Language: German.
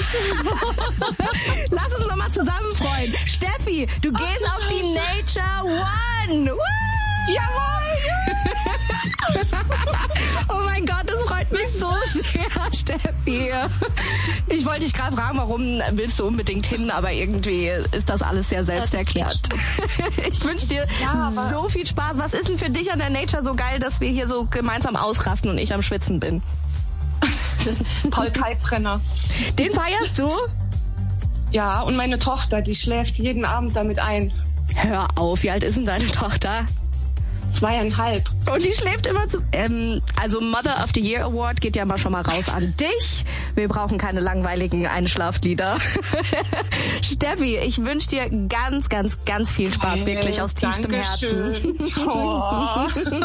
Lass uns nochmal zusammen freuen. Steffi, du gehst auf die Nature One. Woo! Jawohl! Oh mein Gott, das freut mich so sehr, Steffi. Ich wollte dich gerade fragen, warum willst du unbedingt hin, aber irgendwie ist das alles sehr selbsterklärt. Ich wünsche dir so viel Spaß. Was ist denn für dich an der Nature so geil, dass wir hier so gemeinsam ausrasten und ich am Schwitzen bin? Paul Kalkbrenner. Den feierst du? Ja, und meine Tochter, die schläft jeden Abend damit ein. Hör auf, wie alt ist denn deine Tochter? 2,5. Und die schläft immer zu... also Mother of the Year Award geht ja mal schon mal raus an dich. Wir brauchen keine langweiligen Einschlaflieder. Steffi, ich wünsche dir ganz, ganz, ganz viel Spaß, wirklich aus tiefstem Herzen. Oh.